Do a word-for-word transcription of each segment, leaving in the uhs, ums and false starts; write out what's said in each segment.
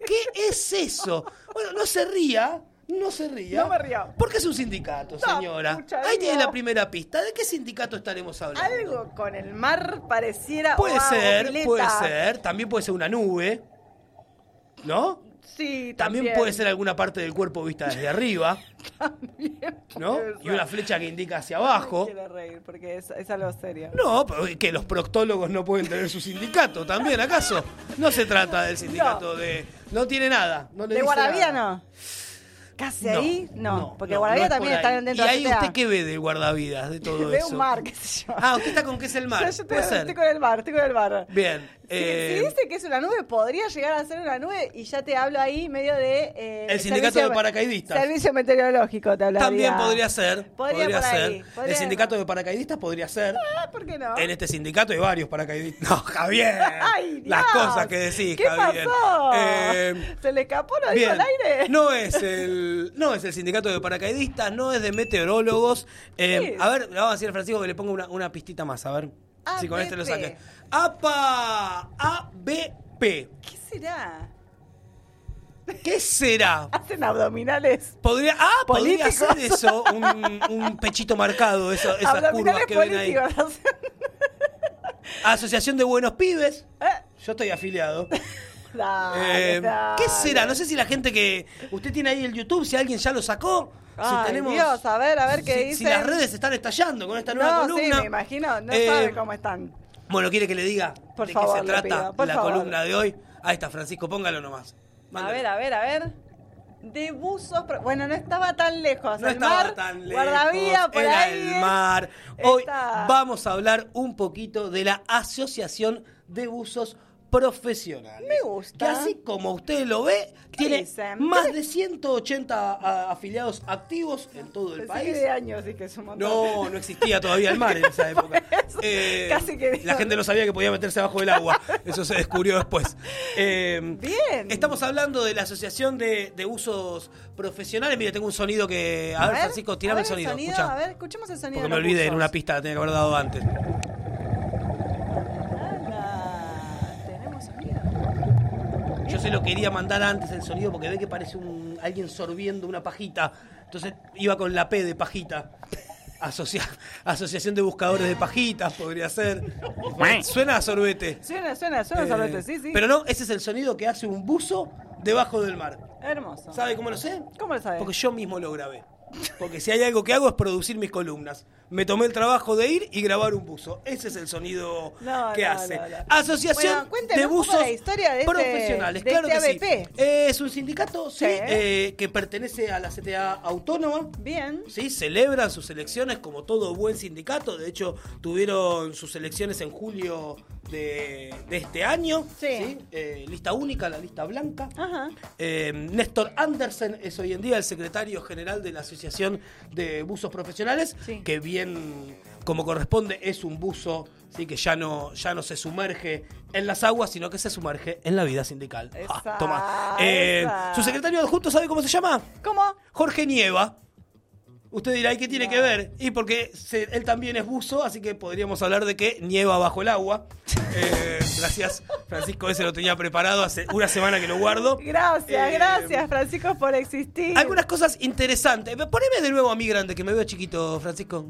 ¿Qué es eso? Bueno, no se ría. No se ría. No me río. Porque es un sindicato, No, señora. pucha, Ahí tiene digo. la primera pista. ¿De qué sindicato estaremos hablando? Algo con el mar pareciera... Puede wow, ser, pileta. puede ser. También puede ser una nube. ¿No? Sí, También, también. puede ser alguna parte del cuerpo vista desde arriba. También ¿No? puede Y ser. una flecha que indica hacia No abajo. me quiero reír porque es, es algo serio. No, pero que los proctólogos no pueden tener su sindicato también, ¿acaso? No se trata del sindicato No. de... No tiene nada. No le ¿De dice Guardavía nada. no? ¿Casi No, ahí? No, no, porque no, Guardavía no es también por están ahí. dentro ¿Y de ahí la C T A. usted qué ve del guardavidas, de todo Veo eso? un mar, qué sé yo. Ah, usted está con qué es el mar. O sea, yo Puede estoy, ser. estoy con el mar, estoy con el mar. Bien. Si, eh, si dice que es una nube, podría llegar a ser una nube y ya te hablo ahí medio de... eh, El sindicato servicio- de paracaidistas. Servicio meteorológico te hablaría. También podría ser. Podría Podría, por ahí, ser. podría- El sindicato de paracaidistas podría ser. Ah, ¿por qué no? En este sindicato hay varios paracaidistas. No, Javier. Ay, Las Dios. cosas que decís, ¿Qué Javier. pasó? Eh, ¿Se le escapó lo dijo Bien, al aire? no es el no es el sindicato de paracaidistas, no es de meteorólogos. Eh, ¿Qué es? a ver, le vamos a decir a Francisco que le ponga una, una pistita más, a ver si con este lo A B P. saque. APA, A B P. ¿Qué será? ¿Qué será? ¿Hacen abdominales? Podría, ah, podría ¿Políticos? ser eso, un, un pechito marcado, eso- esas curvas Abdominales que ven ahí. políticos. Asociación de Buenos Pibes. ¿Eh? Yo estoy afiliado. Dale, Eh, dale. ¿Qué será? No sé si la gente que... Usted tiene ahí el YouTube, si alguien ya lo sacó. Ay, si tenemos, Dios, a ver, a ver qué si, dicen. si las redes están estallando con esta nueva No, columna. sí, me imagino. No Eh, sabe cómo están. Bueno, ¿quiere que le diga Por de favor, qué se le trata pido, por la favor. columna de hoy? Ahí está, Francisco, póngalo nomás. A Mándalo. ver, a ver, a ver. De buzos. pro- Bueno, no estaba tan lejos. No el estaba mar, tan lejos, Guardavía, por era ahí. el mar. Hoy Está- vamos a hablar un poquito de la Asociación de Buzos Profesionales. Me gusta. Que así como usted lo ve, ¿Qué tiene dicen? más de ciento ochenta a- afiliados activos en todo el Pensé país. que de años, sí que es un montón. No, no existía todavía el mar en esa época. eso, Eh, casi que- La gente no sabía que podía meterse abajo del agua. Eso se descubrió después. Eh, Bien. Estamos hablando de la Asociación de, de Usos Profesionales. Mire, tengo un sonido que... A, ver, Francisco, tirame a el ver sonido. A escuchá. ver, escuchemos el sonido. Porque me de los olvidé en buzos. una pista, la tenía que haber dado antes. Ala, tenemos sonido. Yo se lo quería mandar antes el sonido porque ve que parece un alguien sorbiendo una pajita. Entonces iba con la P de pajita. Asocia- Asociación de Buscadores de Pajitas, podría ser. Suena a sorbete. Suena, suena, suena, Eh, sorbete, sí, sí. Pero no, ese es el sonido que hace un buzo debajo del mar. Hermoso. ¿Sabe cómo lo sé? ¿Cómo lo sabe? Porque yo mismo lo grabé. Porque si hay algo que hago es producir mis columnas. Me tomé el trabajo de ir y grabar un buzo. Ese es el sonido No, que no, hace. no, no. Asociación Bueno, cuénteme de un poco Buzos la historia de este- Profesionales. de claro este que A B P. sí. Eh, es un sindicato, sí, Sí. eh, que pertenece a la C T A autónoma. Bien. Sí, celebran sus elecciones como todo buen sindicato. De hecho, tuvieron sus elecciones en julio de, de este año. Sí. Eh, lista única, la lista blanca. Ajá. Eh, Néstor Andersen es hoy en día el secretario general de la Asociación de Buzos Profesionales, Sí. que bien como corresponde es un buzo, sí, que ya no, ya no se sumerge en las aguas, sino que se sumerge en la vida sindical. Esa, Ah, toma. Eh, esa. su secretario adjunto, ¿sabe cómo se llama? ¿Cómo? Jorge Nieva. Usted dirá, ¿y qué tiene que ver? Y porque se- él también es buzo, así que podríamos hablar de que nieva bajo el agua. Eh, gracias, Francisco, ese lo tenía preparado hace una semana que lo guardo. Gracias, Eh, gracias, Francisco, por existir. Algunas cosas interesantes. Poneme de nuevo a mí grande, que me veo chiquito, Francisco.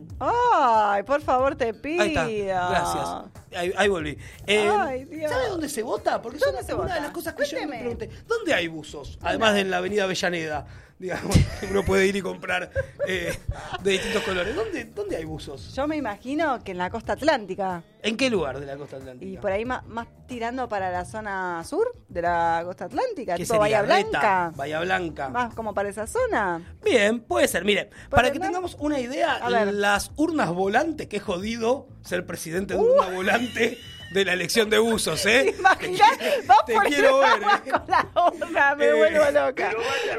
Ay, por favor, te pido. Ahí está, gracias. Ahí, ahí volví. Eh, Ay, Dios. ¿Sabe dónde se vota? Porque es ¿Dónde una, se una vota? de las cosas que yo Cuénteme. me pregunté. ¿Dónde hay buzos? Además de en la avenida Avellaneda. Digamos, uno puede ir y comprar eh, de distintos colores. ¿Dónde, ¿Dónde hay buzos? Yo me imagino que en la costa atlántica. ¿En qué lugar de la costa atlántica? Y por ahí más, más tirando para la zona sur de la costa atlántica, ¿Qué tipo sería? Bahía Blanca. Reta, Bahía Blanca. Más como para esa zona. Bien, puede ser. Mire, para que además- tengamos una idea, A ver. las urnas volantes, que es jodido ser presidente de una volante de la elección de buzos, ¿eh? ¿Te imaginas? Te, Vas te por quiero el ver, agua ¿eh? con la urna, me Eh, vuelvo loca.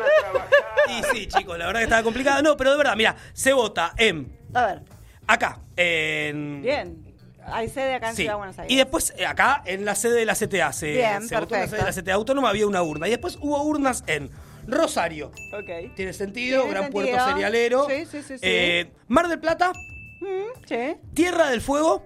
Y sí, chicos, la verdad que estaba complicado. No, pero de verdad, mira, se vota en... A ver, Acá, en... bien. Hay sede acá en Sí. Ciudad de Buenos Aires. Y después, eh, acá, en la sede de la C T A, se, Bien, se votó en la sede de la perfecto. C T A autónoma, había una urna. Y después hubo urnas en Rosario. Ok. Tiene sentido, Tiene gran sentido. puerto cerealero. Sí, sí, sí, sí. Eh, Mar del Plata, Mm, sí. Tierra del Fuego,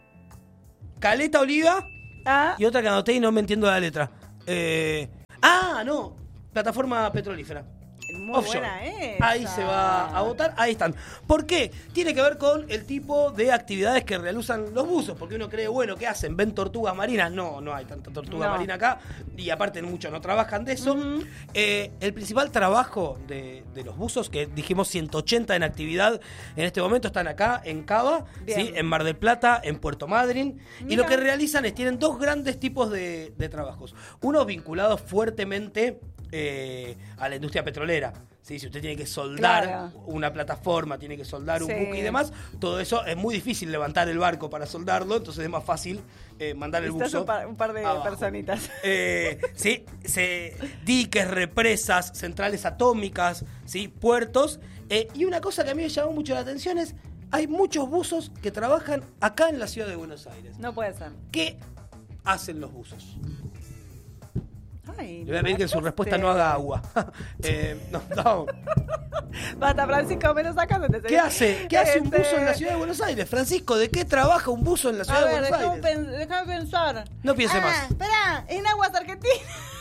Caleta Oliva Ah, y otra que anoté y no me entiendo la letra. Eh, ah, Nada, no. Plataforma petrolífera. Muy Offshore. buena esa. Ahí se va a votar, ahí están. ¿Por qué? Tiene que ver con el tipo de actividades que realizan los buzos, porque uno cree, bueno, ¿qué hacen? ¿Ven tortugas marinas? No, no hay tanta tortuga No. marina acá, y aparte muchos no trabajan de eso. Ujú. Eh, el principal trabajo de, de los buzos, que dijimos ciento ochenta en actividad en este momento, están acá en Cava, Bien. ¿sí? En Mar del Plata, en Puerto Madryn, y Mira. lo que realizan es, tienen dos grandes tipos de, de trabajos. Uno vinculado fuertemente eh, a la industria petrolera. ¿Sí? Si usted tiene que soldar Claro. una plataforma, tiene que soldar un Sí. buque y demás, todo eso es muy difícil levantar el barco para soldarlo, entonces es más fácil eh, mandar el Necesitas buzo. un par, un par de abajo. personitas. Eh, sí, se, diques, represas, centrales atómicas, ¿sí? Puertos. Eh, y una cosa que a mí me llamó mucho la atención es, hay muchos buzos que trabajan acá en la ciudad de Buenos Aires. No puede ser. ¿Qué hacen los buzos? Ay, Le voy a pedir que en su mataste. respuesta no haga agua. eh, no, no. Basta, Francisco, me lo sacas antes. ¿Qué hace? ¿Qué hace un Este, buzo en la ciudad de Buenos Aires? Francisco, ¿de qué trabaja un buzo en la ciudad A de ver, Buenos déjame, Aires? pen- déjame pensar. No piense ah, más. Espera, en Aguas Argentinas.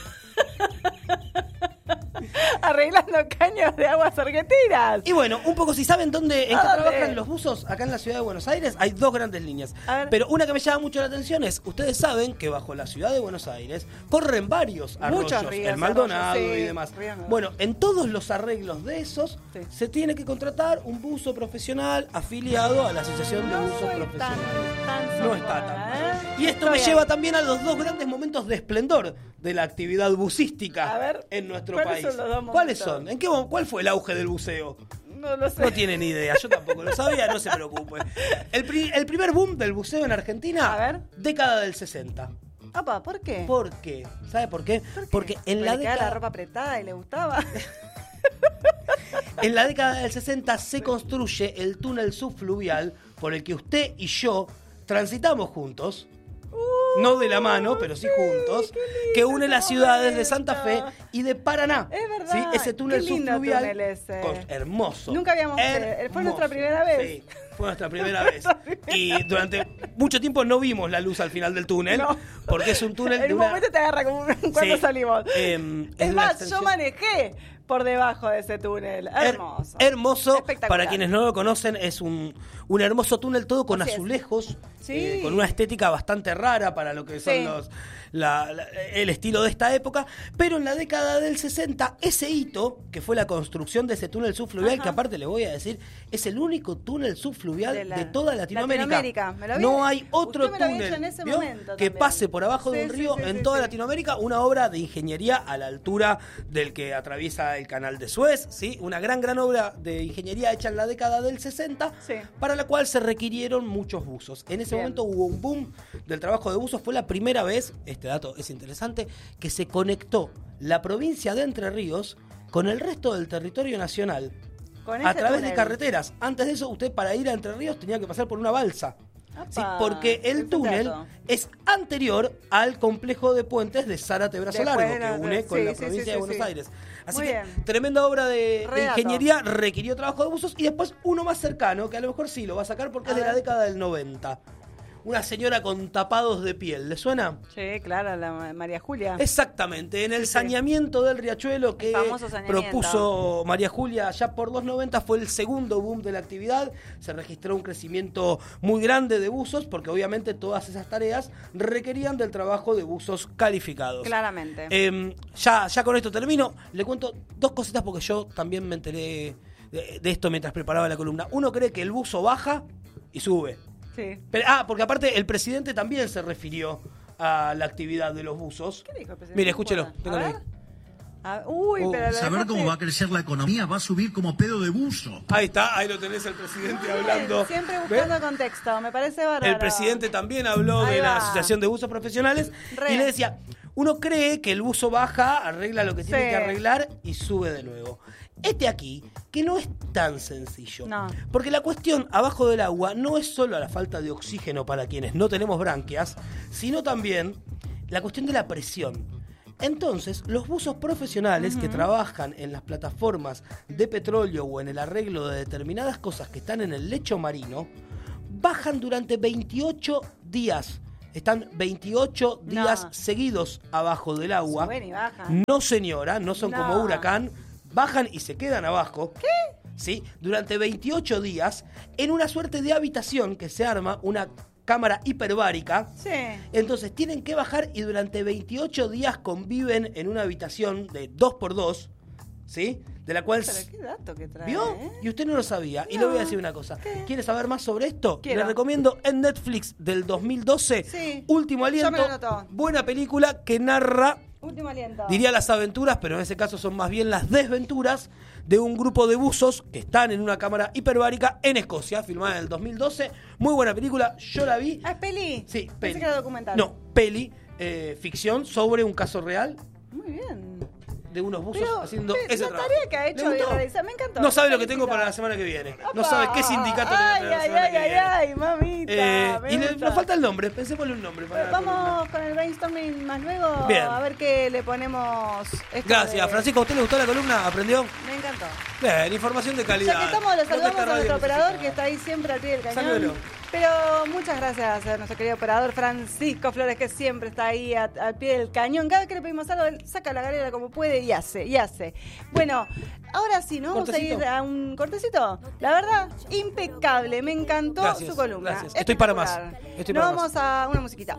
Arreglando caños de aguas argentinas. Y bueno, un poco, si saben dónde, en ¿A qué dónde? trabajan los buzos acá en la ciudad de Buenos Aires, hay dos grandes líneas. A ver. Pero una que me llama mucho la atención es, ustedes saben que bajo la ciudad de Buenos Aires corren varios Muchos arroyos, ríos, el Maldonado arroyos, sí, y demás. ríos. Bueno, en todos los arreglos de esos, Sí. se tiene que contratar un buzo profesional afiliado a la Asociación de No Buzos soy tan, Profesionales. tan No sola, está tan mal. ¿eh? Y esto Estoy me ahí. lleva también a los dos grandes momentos de esplendor de la actividad bucística A ver, en nuestro ¿cuáles país. son los dos momentos? ¿Cuáles son? ¿En qué, mo- ¿Cuál fue el auge del buceo? No lo sé. No tiene ni idea, yo tampoco lo sabía, no se preocupe. El, pri- el primer boom del buceo en Argentina, A ver. década del sesenta. Apa, ¿por qué? ¿Por qué? ¿Sabe por qué? ¿Por qué? Porque en la, ¿Le quedaba década, la ropa apretada y le gustaba? en la década del sesenta se construye el túnel subfluvial por el que usted y yo transitamos juntos. No de la mano, pero sí juntos, qué lindo que une ese las ciudades de Santa Fe momento. y de Paraná. Es verdad, ¿Sí? Ese túnel qué lindo subfluvial. túnel ese. con- hermoso. Nunca habíamos- eh, fue nuestra primera vez. Sí, fue nuestra primera vez. Y durante mucho tiempo no vimos la luz al final del túnel, No. porque es un túnel En de un una... momento te agarra como cuando Sí. salimos. Em, es es una más, extensión- yo manejé por debajo de ese túnel. Her- Hermoso. hermoso. Espectacular. Para quienes no lo conocen, es un, un hermoso túnel todo con Así es. azulejos, Sí. eh, con una estética bastante rara para lo que son Sí. los la- la- el estilo de esta época. Pero en la década del sesenta, ese hito, que fue la construcción de ese túnel subfluvial, Ajá. que aparte le voy a decir, es el único túnel subfluvial De de, la- toda Latinoamérica. Latinoamérica. Me lo había- no hay otro usted me lo había túnel dicho en ese ¿vio? momento que también. pase por abajo de Sí, un sí, río sí, en sí, toda sí. Latinoamérica, una obra de ingeniería a la altura del que atraviesa el canal de Suez, ¿sí? Una gran, gran obra de ingeniería hecha en la década del sesenta, Sí. para la cual se requirieron muchos buzos. En ese Bien. momento hubo un boom del trabajo de buzos. Fue la primera vez, este dato es interesante, que se conectó la provincia de Entre Ríos con el resto del territorio nacional Con a ese través de túnel. carreteras. Antes de eso, usted para ir a Entre Ríos tenía que pasar por una balsa. ¿Sí? Apa, Porque el ese túnel dato. es anterior al complejo de puentes de Zárate Brazo Después Largo, de que la- une con sí, la sí, provincia sí, de sí, Buenos sí. Aires. Así Muy que bien. tremenda obra de, de Re dato. ingeniería, requirió trabajo de buzos, y después uno más cercano, que a lo mejor sí lo va a sacar porque A es de la ver. década del noventa. Una señora con tapados de piel, ¿le suena? Sí, claro, la Ma- María Julia. Exactamente, en el Sí, sí. saneamiento del riachuelo que famoso saneamiento. propuso María Julia ya por los noventa, fue el segundo boom de la actividad. Se registró un crecimiento muy grande de buzos, porque obviamente todas esas tareas requerían del trabajo de buzos calificados. Claramente. Eh, ya, ya con esto termino. Le cuento dos cositas porque yo también me enteré de, de esto mientras preparaba la columna. Uno cree que el buzo baja y sube. Sí. Pero- ah, porque aparte el presidente también se refirió a la actividad de los buzos. ¿Qué dijo el presidente? Mire, No escúchelo. me acuerdo. téngalo A ahí. ver. Ah, uy, Oh, pero lo Saber dejaste- cómo va a crecer la economía va a subir como pedo de buzo. Ahí está, ahí lo tenés el presidente Muy bien, hablando. Siempre ¿Ve? buscando contexto, me parece bárbaro. El presidente también habló Ahí de la va. Asociación de Buzos Profesionales Re. y le decía, uno cree que el buzo baja, arregla lo que tiene Sí. que arreglar y sube de nuevo. Este aquí, que no es tan sencillo. No. Porque la cuestión abajo del agua no es solo la falta de oxígeno para quienes no tenemos branquias, sino también la cuestión de la presión. Entonces, los buzos profesionales que trabajan en las plataformas de petróleo o en el arreglo de determinadas cosas que están en el lecho marino, bajan durante veintiocho días están veintiocho días No. seguidos abajo del agua. Suben y bajan. No, señora, no son No. como Huracán. Bajan y se quedan abajo. ¿Qué? Sí, durante veintiocho días, en una suerte de habitación que se arma, una cámara hiperbárica. Sí. Entonces tienen que bajar y durante veintiocho días conviven en una habitación de dos por dos, ¿sí? De la cual... Pero qué dato que trae, ¿Vio? ¿eh? Y usted no lo sabía. Y No. le voy a decir una cosa. ¿Qué? ¿Quiere saber más sobre esto? Quiero. Le recomiendo en Netflix del dos mil doce, Sí. Último Ya me Aliento. lo anoto. Buena película que narra, Último aliento. diría las aventuras, pero en ese caso son más bien las desventuras de un grupo de buzos que están en una cámara hiperbárica en Escocia, filmada en el dos mil doce. Muy buena película, yo la vi. Ah, ¿es peli? Sí, Pensé peli. que era documental. No, peli, eh, ficción sobre un caso real Muy bien. de unos buzos Pero, haciendo pero, ese la trabajo. tarea que ha hecho ¿Le de gustó? realizar, me encantó. No sabe lo que Felicito. tengo para la semana que viene. No Opa. sabe qué sindicato le voy a Ay, traer la ay, semana ay, que ay, viene. ay, mamita. Eh, me y le, gusta. nos falta el nombre, pensémosle un nombre para la Vamos columna. con el brainstorming más luego. Bien. A ver qué le ponemos. esto Gracias, de- Francisco. ¿A usted le gustó la columna? ¿Aprendió? Me encantó. Bien, información de calidad. Ya que estamos, lo Lo que saludamos esta a radio nuestro operador necesita. que está ahí siempre al pie del cañón. Salúdelo. Pero muchas gracias a nuestro querido operador Francisco Flores, que siempre está ahí a- al pie del cañón. Cada vez que le pedimos algo, él saca la galera como puede y hace, y hace. Bueno, ahora sí, ¿no? Vamos a ¿Cortecito? ir a un cortecito. La verdad, impecable. Me encantó Gracias, su columna. gracias. Estoy para más. Espectacular. Estoy Nos para vamos a una musiquita.